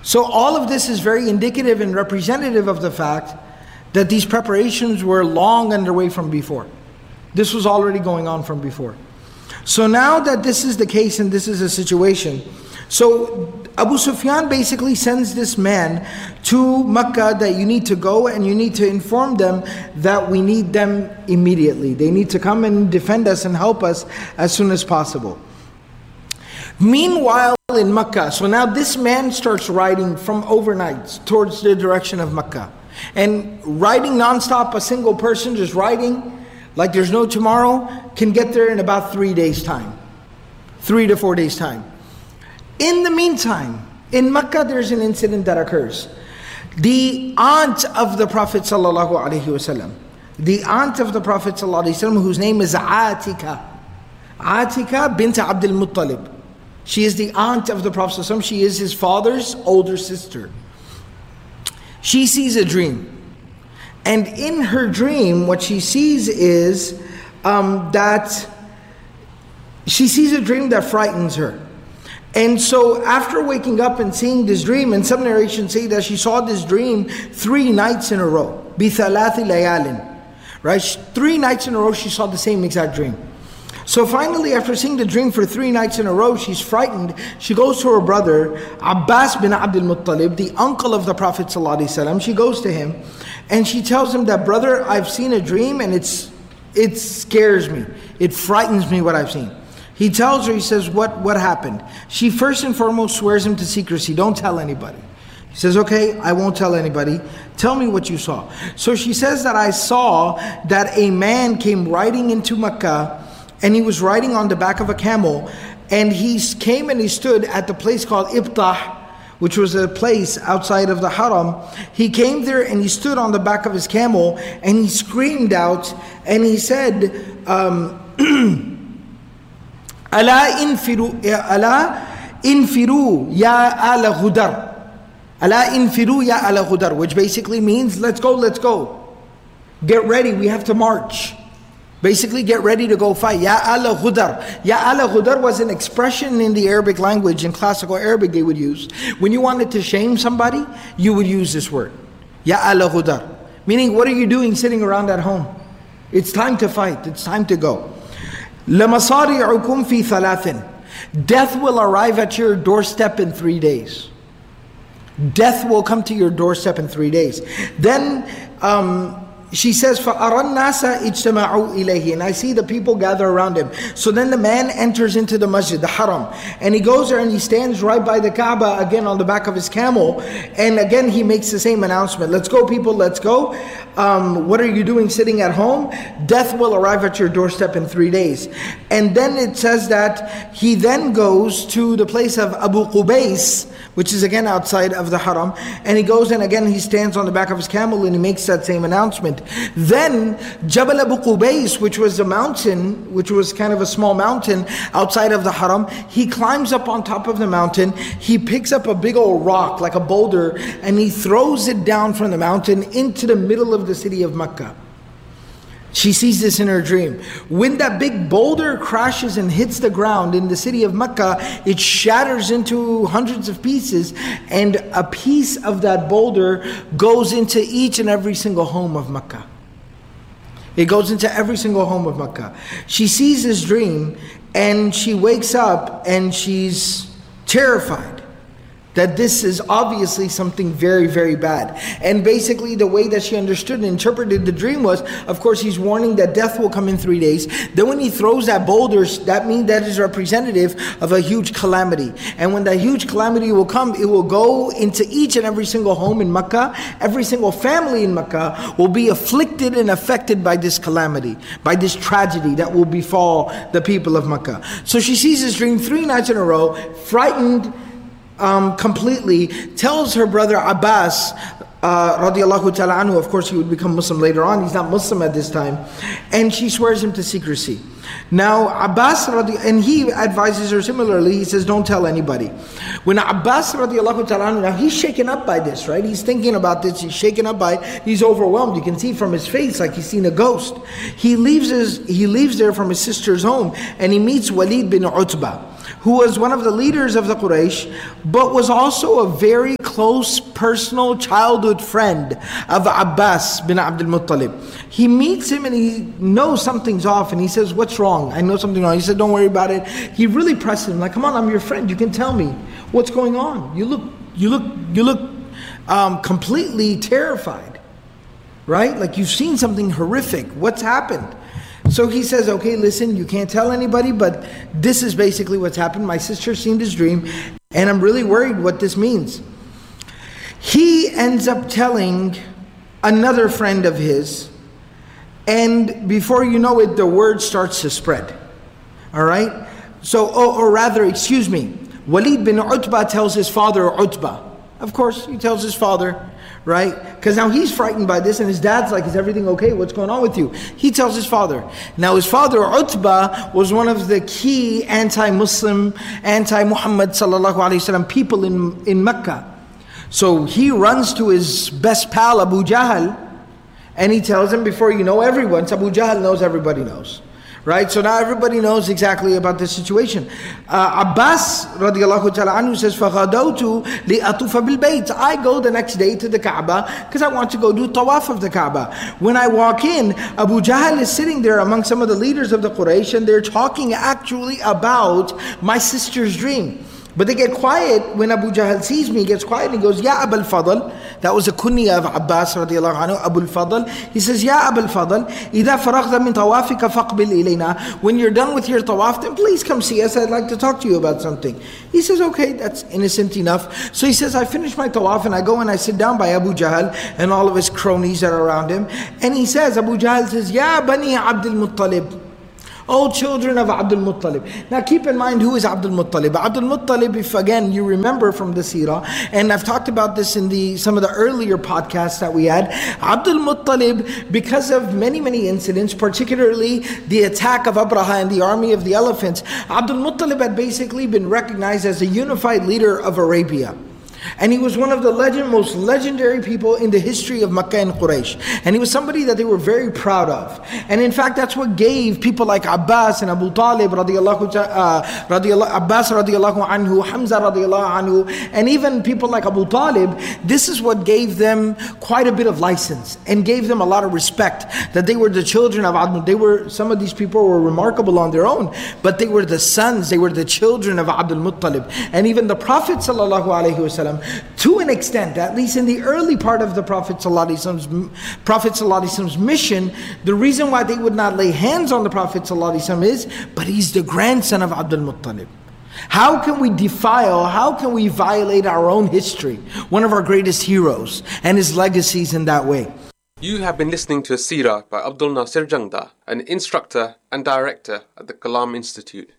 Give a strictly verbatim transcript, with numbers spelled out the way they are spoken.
So all of this is very indicative and representative of the fact that these preparations were long underway from before. This was already going on from before. So now that this is the case and this is a situation, so Abu Sufyan basically sends this man to Mecca that you need to go and you need to inform them that we need them immediately. They need to come and defend us and help us as soon as possible. Meanwhile in Mecca, so now this man starts riding from overnight towards the direction of Mecca. And riding non-stop, a single person just riding like there's no tomorrow, can get there in about three days time. Three to four days time. In the meantime, in Mecca there's an incident that occurs. The aunt of the Prophet sallallahu alaihi wasallam, the aunt of the Prophet sallallahu alaihi wasallam, whose name is Atika, Atika bint Abdul Muttalib. She is the aunt of the Prophet sallallahu alaihi wasallam. She is his father's older sister. She sees a dream. And in her dream, what she sees is um, that she sees a dream that frightens her. And so after waking up and seeing this dream, and some narrations say that she saw this dream three nights in a row. بِثَلَاثِ لَيَالٍ. Right? Three nights in a row she saw the same exact dream. So finally, after seeing the dream for three nights in a row, she's frightened. She goes to her brother, Abbas bin Abdul Muttalib, the uncle of the Prophet ﷺ. She goes to him and she tells him that, brother, I've seen a dream and it's it scares me. It frightens me what I've seen. He tells her, he says, what, what happened? She first and foremost swears him to secrecy. Don't tell anybody. He says, okay, I won't tell anybody. Tell me what you saw. So she says that I saw that a man came riding into Mecca, and he was riding on the back of a camel, and he came and he stood at the place called Ibtah, which was a place outside of the Haram. He came there and he stood on the back of his camel and he screamed out and he said, um, Ala infiru, ala infiru ya ala Ghudar. Ala infiru ya ala Ghudar, which basically means, let's go, let's go. Get ready, we have to march. Basically, get ready to go fight. Ya ala Ghudar. Ya ala Ghudar was an expression in the Arabic language, in classical Arabic they would use. When you wanted to shame somebody, you would use this word. Ya ala Ghudar. Meaning, what are you doing sitting around at home? It's time to fight. It's time to go. لَمَصَارِعُكُمْ فِي ثَلَاثٍ. Death will arrive at your doorstep in three days. Death will come to your doorstep in three days. Then, um, she says, فَأَرَى النَّاسَ اجْتَمَعُوا إِلَيْهِ. And I see the people gather around him. So then the man enters into the masjid, the haram. And he goes there and he stands right by the Kaaba, again on the back of his camel. And again he makes the same announcement. Let's go people, let's go. Um, what are you doing sitting at home? Death will arrive at your doorstep in three days. And then it says that he then goes to the place of Abu Qubais, which is again outside of the haram. And he goes and again he stands on the back of his camel and he makes that same announcement. Then Jabal Abu Qubais, which was a mountain, which was kind of a small mountain outside of the haram, he climbs up on top of the mountain, he picks up a big old rock like a boulder and he throws it down from the mountain into the middle of the city of Mecca. She sees this in her dream. When that big boulder crashes and hits the ground in the city of Mecca, it shatters into hundreds of pieces, and a piece of that boulder goes into each and every single home of Mecca. It goes into every single home of Mecca. She sees this dream and she wakes up and she's terrified that this is obviously something very, very bad. And basically the way that she understood and interpreted the dream was, of course, he's warning that death will come in three days. Then when he throws that boulder, that means that is representative of a huge calamity. And when that huge calamity will come, it will go into each and every single home in Mecca. Every single family in Mecca will be afflicted and affected by this calamity, by this tragedy that will befall the people of Mecca. So she sees this dream three nights in a row, frightened, Um, completely, tells her brother Abbas uh, radiallahu ta'ala anhu, of course he would become Muslim later on, he's not Muslim at this time, and she swears him to secrecy. Now Abbas, radi- and he advises her similarly, he says don't tell anybody. When Abbas radiallahu ta'ala anhu, now he's shaken up by this, right? He's thinking about this, he's shaken up by it, he's overwhelmed. You can see from his face like he's seen a ghost. He leaves his, he leaves there from his sister's home and he meets Walid bin Utbah, who was one of the leaders of the Quraysh, but was also a very close close personal childhood friend of Abbas bin Abdul Muttalib. He meets him and he knows something's off and he says, what's wrong? I know something wrong. He said, don't worry about it. He really pressed him, like, come on, I'm your friend. You can tell me what's going on. You look, you look, you look um, completely terrified, right? Like you've seen something horrific. What's happened? So he says, okay, listen, you can't tell anybody, but this is basically what's happened. My sister's seen this dream, and I'm really worried what this means. He ends up telling another friend of his, and before you know it, the word starts to spread. All right? So, or, or rather, excuse me, Walid bin Utbah tells his father, Utbah. Of course, he tells his father, right? Because now he's frightened by this and his dad's like, is everything okay? What's going on with you? He tells his father. Now his father, Utbah, was one of the key anti-Muslim, anti-Muhammad sallallahu alayhi wasallam people in, in Mecca. So he runs to his best pal, Abu Jahl, and he tells him, before you know everyone, so Abu Jahl knows everybody knows. Right? So now everybody knows exactly about this situation. Uh, Abbas radiallahu ta'ala anhu says, فَغَدَوْتُ لِأَطُوفَ بِالْبَيْتِ I go the next day to the Kaaba because I want to go do tawaf of the Kaaba. When I walk in, Abu Jahl is sitting there among some of the leaders of the Quraysh and they're talking actually about my sister's dream. But they get quiet when Abu Jahl sees me. He gets quiet and he goes, Ya Abul Fadl. That was a kunya of Abbas radiallahu anhu, Abul Fadl. He says, Ya Abul Fadl, إِذَا فَرَغْتَ مِنْ طَوَافِكَ فَقْبِلْ إِلَيْنَا When you're done with your tawaf, then please come see us. I'd like to talk to you about something. He says, okay, that's innocent enough. So he says, I finish my tawaf and I go and I sit down by Abu Jahl and all of his cronies that are around him. And he says, Abu Jahl says, Ya Bani Abdul Muttalib. O children of Abdul Muttalib. Now keep in mind, who is Abdul Muttalib? Abdul Muttalib, if again you remember from the seerah, and I've talked about this in the some of the earlier podcasts that we had, Abdul Muttalib, because of many, many incidents, particularly the attack of Abraha and the army of the elephants, Abdul Muttalib had basically been recognized as a unified leader of Arabia. And he was one of the legend, most legendary people in the history of Makkah and Quraysh. And he was somebody that they were very proud of. And in fact, that's what gave people like Abbas and Abu Talib radiallahu, uh, radiallahu, Abbas radiallahu anhu, Hamza radiallahu anhu, and even people like Abu Talib, this is what gave them quite a bit of license and gave them a lot of respect, that they were the children of Abdul. They were, some of these people were remarkable on their own, but they were the sons, they were the children of Abdul Muttalib. And even the Prophet sallallahu alaihi wasallam, to an extent, at least in the early part of the Prophet ﷺ's, Prophet ﷺ's mission, the reason why they would not lay hands on the Prophet ﷺ is, but he's the grandson of Abdul Muttalib. How can we defile, how can we violate our own history, one of our greatest heroes, and his legacies in that way? You have been listening to a seerah by Abdul Nasir Jangda, an instructor and director at the Kalam Institute.